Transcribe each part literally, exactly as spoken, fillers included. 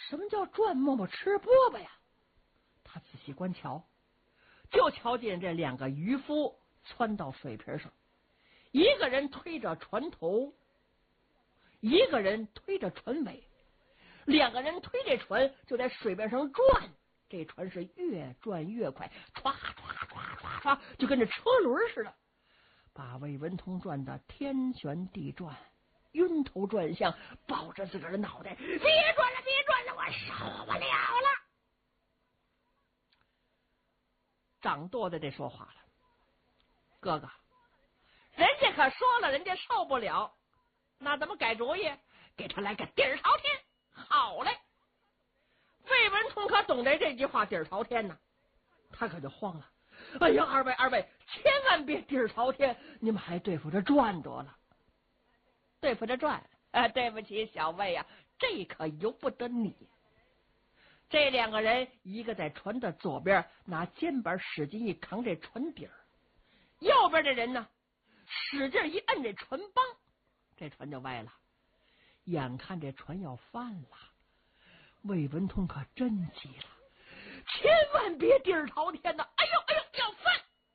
什么叫转磨磨吃饽饽呀？他仔细观瞧，就瞧见这两个渔夫窜到水皮上，一个人推着船头，一个人推着船尾，两个人推这船就在水面上转，这船是越转越快，唰唰唰唰唰，就跟这车轮似的，把魏文通转得天旋地转，晕头转向，抱着自个儿的脑袋，别转了，别转了，我受不了了。掌舵的这说话了，哥哥，人家可说了，人家受不了，那怎么改主意？给他来个底儿朝天。好嘞，魏文通可懂得这句话底儿朝天呢，他可就慌了。哎呀，二位二位，千万别底儿朝天，你们还对付着转得了。对付着转，啊，对不起小魏啊，这可由不得你。这两个人，一个在船的左边，拿肩膀使劲一扛这船底儿；右边的人呢，使劲一摁这船帮，这船就歪了。眼看这船要翻了，魏文通可真急了，千万别底儿朝天呐！哎呦哎呦，要翻！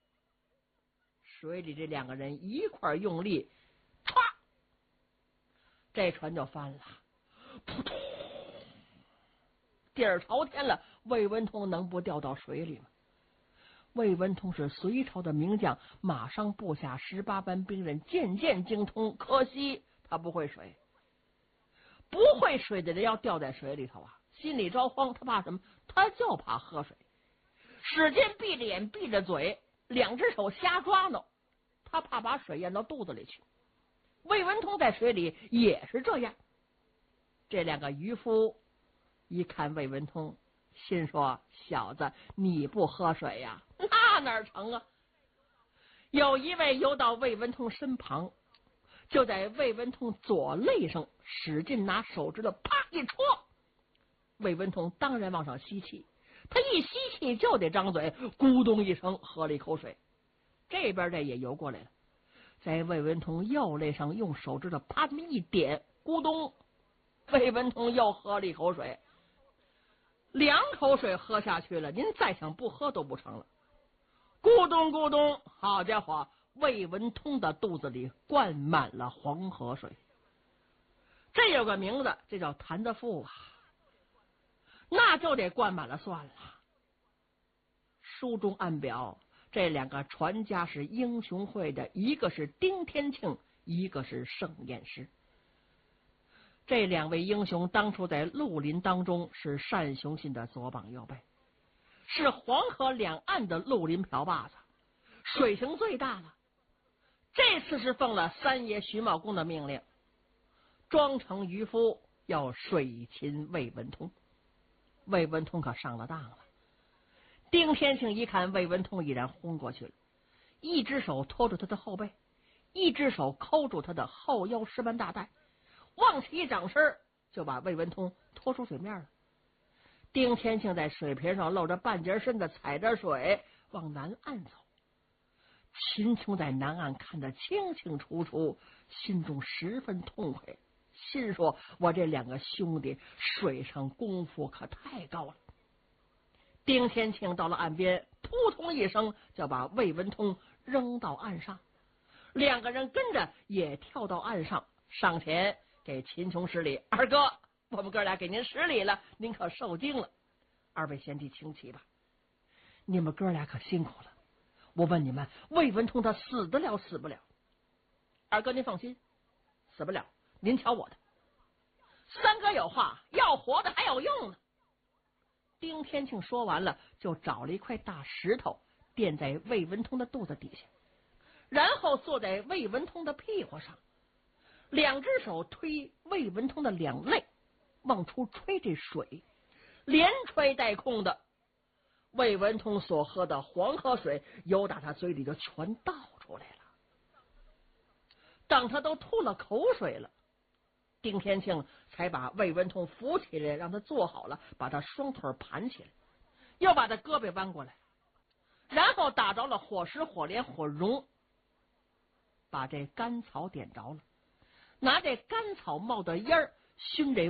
水里这两个人一块用力，唰，这船就翻了，扑通，底儿朝天了。魏文通能不掉到水里吗？魏文通是隋朝的名将，马上部下十八般兵刃，件件精通，可惜他不会水。不会水的人要掉在水里头啊，心里着慌，他怕什么？他就怕喝水，使劲闭着眼闭着嘴，两只手瞎抓挠，他怕把水咽到肚子里去。魏文通在水里也是这样。这两个渔夫一看魏文通，心说：小子，你不喝水呀？那哪成啊？有一位游到魏文通身旁，就在魏文通左肋上使劲拿手指头啪一戳，魏文通当然往上吸气，他一吸气就得张嘴，咕咚一声喝了一口水。这边这也游过来了，在魏文通右肋上用手指头啪这么一点，咕咚，魏文通又喝了一口水。两口水喝下去了，您再想不喝都不成了。咕咚咕咚，好家伙，魏文通的肚子里灌满了黄河水。这有个名字，这叫谭德富啊，那就得灌满了算了。书中暗表，这两个传家是英雄会的，一个是丁天庆，一个是盛彦师。这两位英雄当初在绿林当中是单雄信的左膀右背，是黄河两岸的绿林瓢把子，水性最大了。这次是奉了三爷徐茂公的命令，装成渔夫要水擒魏文通。魏文通可上了当了。丁天庆一看魏文通已然昏过去了，一只手托住他的后背，一只手抠住他的后腰石板大带，往起一掌身就把魏文通拖出水面了。丁天庆在水平上露着半截身子，踩着水往南岸走。秦琼在南岸看得清清楚楚，心中十分痛快，心说我这两个兄弟水上功夫可太高了。丁天庆到了岸边，扑通一声就把魏文通扔到岸上，两个人跟着也跳到岸上，上前给秦琼施礼：二哥，我们哥俩给您施礼了，您可受惊了。二位贤弟请起吧，你们哥俩可辛苦了。我问你们，魏文通他死得了死不了？二哥您放心，死不了，您瞧我的。三哥有话，要活的还有用呢。丁天庆说完了，就找了一块大石头垫在魏文通的肚子底下，然后坐在魏文通的屁股上，两只手推魏文通的两肋，往出吹这水，连吹带空的，魏文通所喝的黄河水由打他嘴里就全倒出来了。等他都吐了口水了，丁天庆才把魏文通扶起来，让他坐好了，把他双腿盘起来，又把他胳膊弯过来，然后打着了火石、火镰、火绒，把这干草点着了，拿这干草冒的烟儿熏这